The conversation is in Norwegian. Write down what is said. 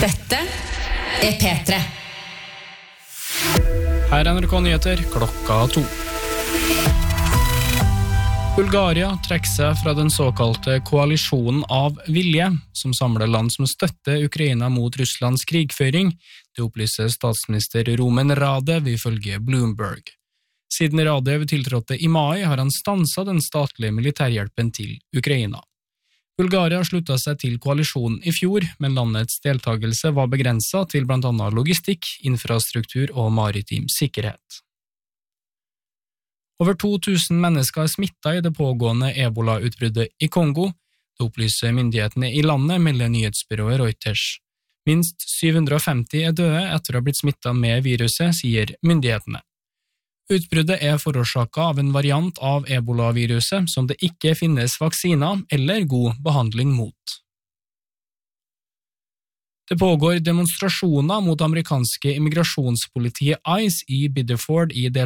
Dette P3. Her NRK Nyheter, klokka 2. Bulgaria trekker seg fra den såkalte koalisjonen av vilje, som samler land som støtter Ukraina mot Russlands krigføring. Det opplyser statsminister Rumen Radev ifølge Bloomberg. Siden Radev tiltrådte i mai har han stanset den statlige militærhjelpen til Ukraina. Bulgaria sluttet seg til koalisjonen i fjor, men landets deltagelse var begrenset til blant annet logistikk, infrastruktur og maritim sikkerhet. Over 2000 mennesker er smittet i det pågående Ebola-utbruddet i Kongo. Det opplyser myndighetene i landet, melder nyhetsbyrået Reuters. Minst 750 er døde etter å ha blitt smittet med viruset, sier myndighetene. Utbruddet er forårsaket av en variant av Ebola-viruset som det ikke finnes vaksiner eller god behandling mot. Det pågår demonstrasjoner mot amerikanske immigrasjonspolitiet ICE i Biddeford i